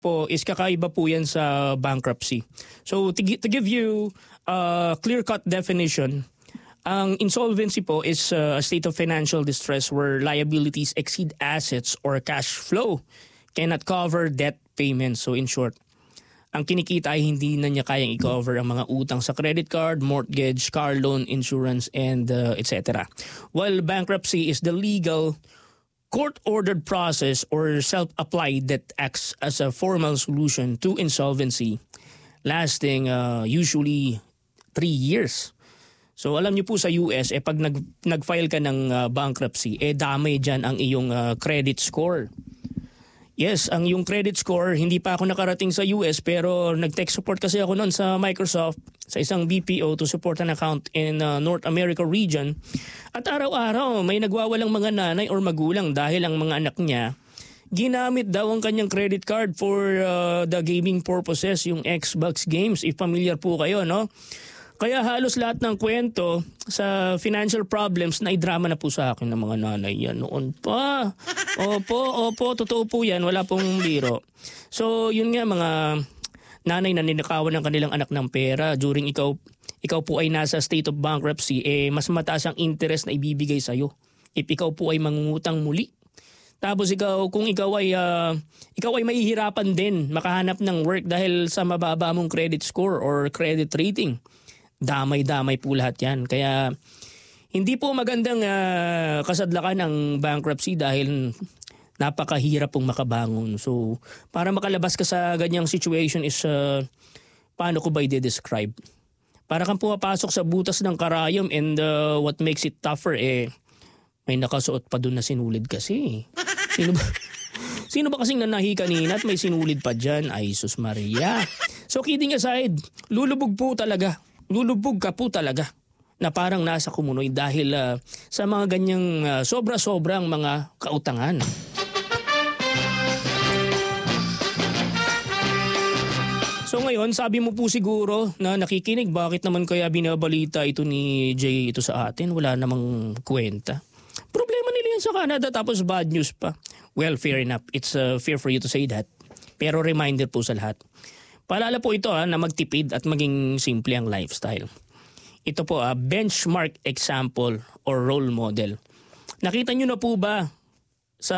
po is kakaiba po yan sa bankruptcy. So to give you a clear-cut definition, ang insolvency po is a state of financial distress where liabilities exceed assets or cash flow cannot cover debt payments. So in short, ang kinikita ay hindi na niya kayang i-cover ang mga utang sa credit card, mortgage, car loan, insurance, and etc. While bankruptcy is the legal court-ordered process or self-applied that acts as a formal solution to insolvency, lasting usually 3 years. So alam niyo po sa US, pag nag-file ka ng bankruptcy, damay dyan ang iyong credit score. Yes, ang yung credit score, hindi pa ako nakarating sa US pero nag-tech support kasi ako noon sa Microsoft sa isang BPO to support an account in North America region. At araw-araw may nagwawalang mga nanay or magulang dahil ang mga anak niya ginamit daw ang kanyang credit card for the gaming purposes, yung Xbox games, if familiar po kayo, no? Kaya halos lahat ng kwento sa financial problems na idrama na po sa akin ng mga nanay yan noon pa. Opo, totoo po yan. Wala pong biro. So, yun nga mga nanay na ninakawan ng kanilang anak ng pera during ikaw po ay nasa state of bankruptcy, mas mataas ang interest na ibibigay sa'yo if ikaw po ay mangungutang muli. Tapos kung ikaw ay mahihirapan din makahanap ng work dahil sa mababa mong credit score or credit rating. Damay-damay po lahat yan. Kaya hindi po magandang kasadlakan ng bankruptcy dahil napakahirap pong makabangon. So para makalabas ka sa ganyang situation is paano ko ba i-describe? Para kang pumapasok sa butas ng karayom and what makes it tougher may nakasuot pa doon na sinulid kasi. Sino ba kasing nanahi kanina at may sinulid pa dyan? Ay, sus Maria. So kidding aside, lulubog ka po talaga na parang nasa kumunoy dahil sa mga ganyang sobra-sobrang mga kautangan. So ngayon, sabi mo po siguro na nakikinig, bakit naman kaya binabalita ito ni Jay ito sa atin? Wala namang kwenta. Problema nila yan sa Canada tapos bad news pa. Well, fair enough. It's fair for you to say that. Pero reminder po sa lahat. Paalala po ito na magtipid at maging simple ang lifestyle. Ito po benchmark example or role model. Nakita nyo na po ba sa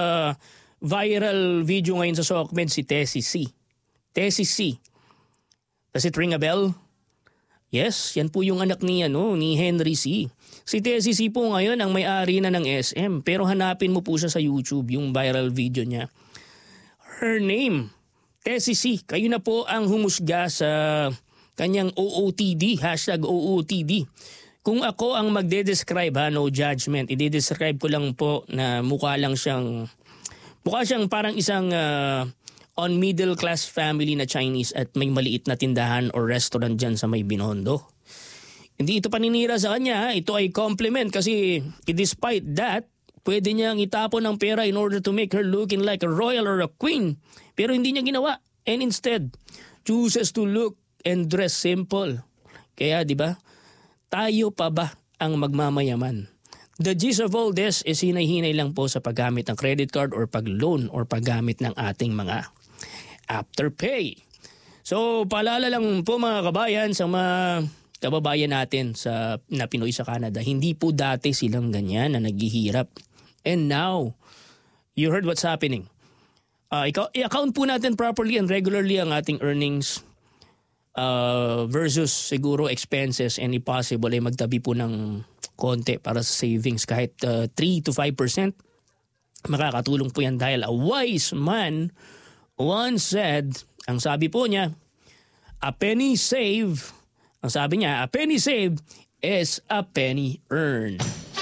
viral video ngayon sa SOCMED si Tessie C? Tessie C. Does it ring a bell? Yes, yan po yung anak ni Henry C. Si Tessie C po ngayon ang may-ari na ng SM pero hanapin mo po siya sa YouTube yung viral video niya. Her name Tessie C, kayo na po ang humusga sa kanyang OOTD, #OOTD. Kung ako ang magde-describe, no judgment, i-describe ko lang po na mukha siyang parang isang on middle class family na Chinese at may maliit na tindahan or restaurant dyan sa may Binondo. Hindi ito paninira sa kanya, ito ay compliment kasi despite that, pwede niyang itapon ng pera in order to make her looking like a royal or a queen. Pero hindi niya ginawa. And instead, chooses to look and dress simple. Kaya di ba, tayo pa ba ang magmamayaman? The gist of all this is hinay-hinay lang po sa paggamit ng credit card or pag-loan or paggamit ng ating mga afterpay. So, paalala lang po mga kabayan sa mga kababayan natin na Pinoy sa Canada, hindi po dati silang ganyan na naghihirap. And now, you heard what's happening. I-account po natin properly and regularly ang ating earnings versus siguro expenses and if possible ay magtabi po ng konti para sa savings kahit 3 to 5%. Makakatulong po yan dahil a wise man once said, ang sabi po niya, a penny saved is a penny earned.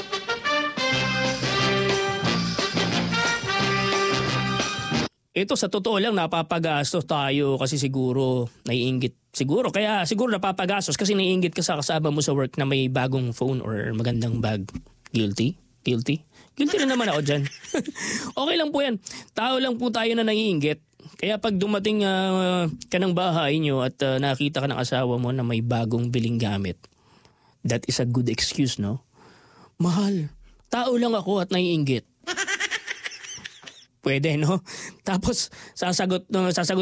Ito sa totoo lang napapagastos tayo kasi siguro naiinggit. Kaya siguro napapagastos kasi naiinggit ka sa kasama mo sa work na may bagong phone or magandang bag. Guilty na naman ako dyan. Okay lang po yan. Tao lang po tayo na naiinggit. Kaya pag dumating ka ng bahay nyo at nakita ka ng asawa mo na may bagong biling gamit, that is a good excuse, no? Mahal, tao lang ako at naiinggit. pwede, no? Tapos sasagot